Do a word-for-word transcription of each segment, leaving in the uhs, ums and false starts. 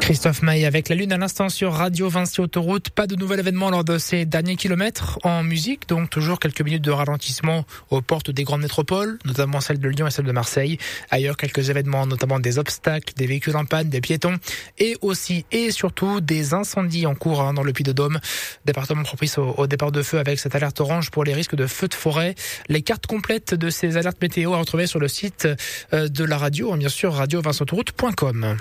Christophe Maé avec la Lune à l'instant sur Radio Vinci Autoroute. Pas de nouvel événement lors de ces derniers kilomètres en musique, donc toujours quelques minutes de ralentissement aux portes des grandes métropoles, notamment celle de Lyon et celle de Marseille. Ailleurs, quelques événements, notamment des obstacles, des véhicules en panne, des piétons et aussi et surtout des incendies en cours hein, dans le Puy-de-Dôme. Département propice au, au départ de feu avec cette alerte orange pour les risques de feux de forêt. Les cartes complètes de ces alertes météo à retrouver sur le site de la radio, bien sûr radio vinci autoroute point com.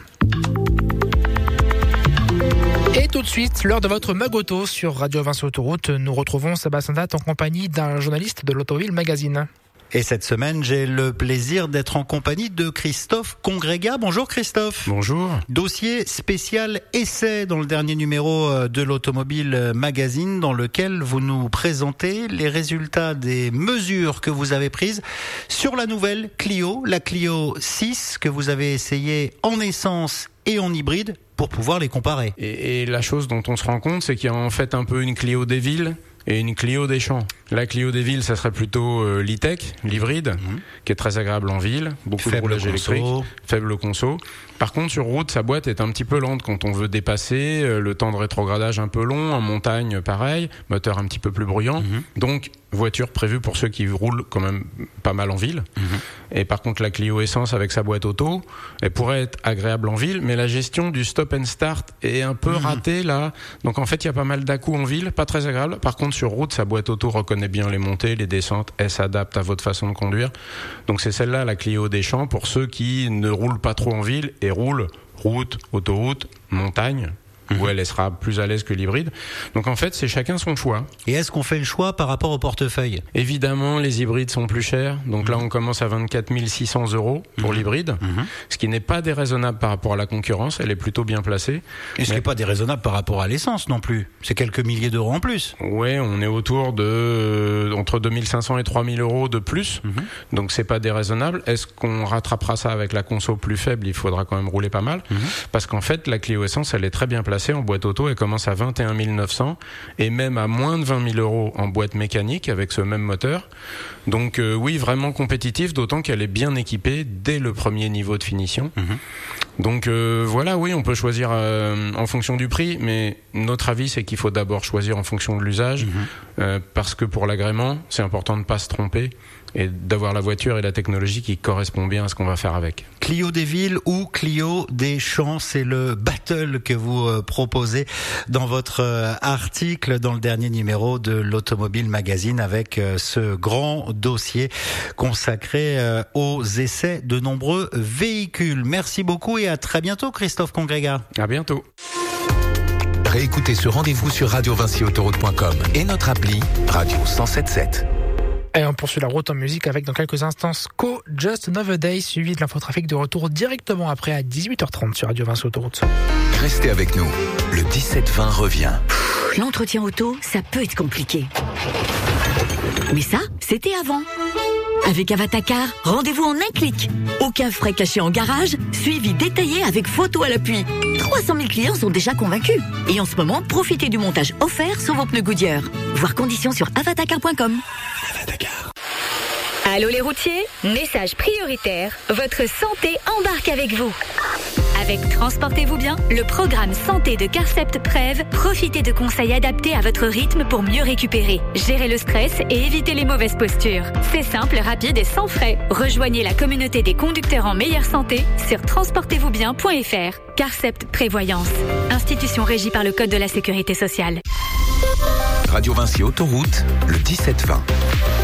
Et tout de suite, l'heure de votre mug auto sur Radio Vinci Autoroute. Nous retrouvons Sébastien Datt en compagnie d'un journaliste de l'Automobile Magazine. Et cette semaine, j'ai le plaisir d'être en compagnie de Christophe Congrega. Bonjour Christophe. Bonjour. Dossier spécial essai dans le dernier numéro de l'Automobile Magazine, dans lequel vous nous présentez les résultats des mesures que vous avez prises sur la nouvelle Clio, la Clio six, que vous avez essayé en essence et en hybride pour pouvoir les comparer. Et, et la chose dont on se rend compte, c'est qu'il y a en fait un peu une Clio des villes et une Clio des champs. La Clio des villes, ça serait plutôt euh, l'e-tech, l'hybride, mmh. qui est très agréable en ville, beaucoup faible de roulage électrique, faible conso. Par contre, sur route, sa boîte est un petit peu lente quand on veut dépasser, euh, le temps de rétrogradage un peu long, en montagne pareil, moteur un petit peu plus bruyant. Mmh. Donc, voiture prévue pour ceux qui roulent quand même pas mal en ville. Mmh. Et par contre, la Clio Essence avec sa boîte auto, elle pourrait être agréable en ville, mais la gestion du stop and start est un peu mmh. ratée là. Donc en fait, il y a pas mal d'à-coups en ville, pas très agréable. Par contre, sur route, sa boîte auto reconnaît bien les montées, les descentes, elle s'adapte à votre façon de conduire. Donc c'est celle-là, la Clio des champs, pour ceux qui ne roulent pas trop en ville et roulent route, autoroute, montagne, mmh. où elle sera plus à l'aise que l'hybride. Donc en fait, c'est chacun son choix. Et est-ce qu'on fait le choix par rapport au portefeuille ? Évidemment, les hybrides sont plus chers. Donc mmh. là, on commence à vingt-quatre mille six cents euros pour mmh. l'hybride, mmh. ce qui n'est pas déraisonnable par rapport à la concurrence. Elle est plutôt bien placée. Et ce qui n'est pas déraisonnable par rapport à l'essence non plus. C'est quelques milliers d'euros en plus. Ouais, on est autour de euh, entre deux mille cinq cents et trois mille euros de plus. Mmh. Donc c'est pas déraisonnable. Est-ce qu'on rattrapera ça avec la conso plus faible ? Il faudra quand même rouler pas mal. Mmh. Parce qu'en fait, la Clio Essence, elle est très bien placée en boîte auto. Elle commence à vingt et un mille neuf cents et même à moins de vingt mille euros en boîte mécanique avec ce même moteur. Donc euh, oui, vraiment compétitif, d'autant qu'elle est bien équipée dès le premier niveau de finition. Mmh. Donc euh, voilà, oui, on peut choisir euh, en fonction du prix, mais notre avis, c'est qu'il faut d'abord choisir en fonction de l'usage, mmh. euh, parce que pour l'agrément, c'est important de ne pas se tromper et d'avoir la voiture et la technologie qui correspond bien à ce qu'on va faire avec. Clio des villes ou Clio des champs, c'est le battle que vous euh, proposez dans votre euh, article dans le dernier numéro de l'Automobile Magazine avec euh, ce grand dossier consacré euh, aux essais de nombreux véhicules. Merci beaucoup et à très bientôt Christophe Congrega. À bientôt. Réécoutez ce rendez-vous sur radio vinci autoroute point com et notre appli Radio cent sept sept. Et on poursuit la route en musique avec dans quelques instants Co Just Another Day, suivi de l'infotrafic de retour directement après à dix-huit heures trente sur Radio Vinci Autoroute. Restez avec nous, le dix-sept vingt revient. Pff, l'entretien auto, ça peut être compliqué. Mais ça, c'était avant. Avec Avatacar, rendez-vous en un clic. Aucun frais cachés en garage, suivi détaillé avec photo à l'appui. trois cent mille clients sont déjà convaincus. Et en ce moment, profitez du montage offert sur vos pneus Goodyear. Voir conditions sur avatacar point com. Avatacar. Allô les routiers, message prioritaire, votre santé embarque avec vous. Avec Transportez-vous bien, le programme santé de Carcept Prev, profitez de conseils adaptés à votre rythme pour mieux récupérer, gérer le stress et éviter les mauvaises postures. C'est simple, rapide et sans frais. Rejoignez la communauté des conducteurs en meilleure santé sur transportez vous bien point f r. Carcept Prévoyance, institution régie par le Code de la Sécurité sociale. Radio Vinci Autoroute, le dix-sept vingt.